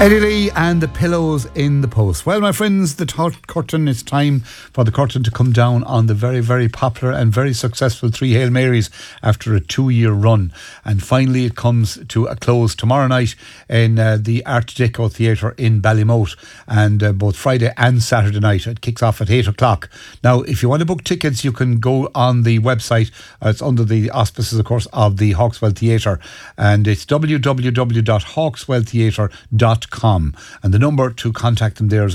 Eddie Lee and the Pillows in the Post. Well, my friends, the curtain, it's time for the curtain to come down on the very, very popular and very successful Three Hail Marys after a 2-year run. And finally it comes to a close tomorrow night in the Art Deco Theatre in Ballymote, and both Friday and Saturday night. It kicks off at 8 o'clock. Now, if you want to book tickets, you can go on the website. It's under the auspices, of course, of the Hawkswell Theatre, and it's www.hawkswelltheatre.com. And the number to contact them there is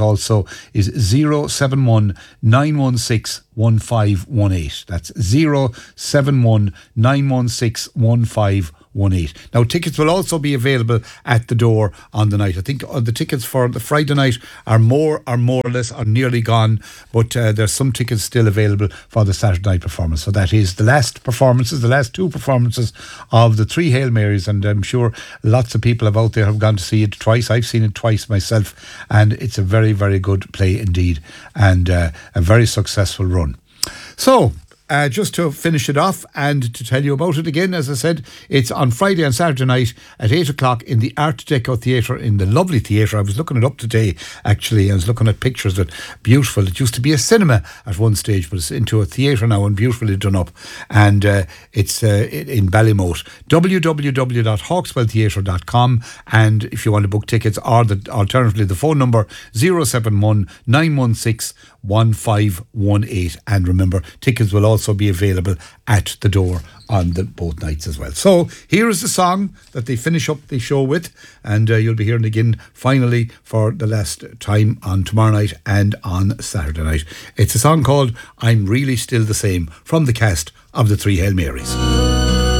071 916 1518. That's 071 916 1518. Now, tickets will also be available at the door on the night. I think the tickets for the Friday night are more or less nearly gone, but there's some tickets still available for the Saturday night performance. So that is the last two performances of the Three Hail Marys, and I'm sure lots of people out there have gone to see it twice. I've seen it twice myself, and it's a very, very good play indeed, and a very successful run. So, just to finish it off and to tell you about it again, as I said, it's on Friday and Saturday night at 8 o'clock in the Art Deco Theatre, in the lovely theatre. I was looking it up today, actually. I was looking at pictures of it. Beautiful. It used to be a cinema at one stage, but it's into a theatre now and beautifully done up. And it's in Ballymote. www.hawkswelltheatre.com. And if you want to book tickets, or alternatively, the phone number 071 916 1518. And remember, tickets will also be available at the door on both nights as well. So here is the song that they finish up the show with, and you'll be hearing again finally for the last time on tomorrow night and on Saturday night. It's a song called I'm Really Still the Same from the cast of the Three Hail Marys.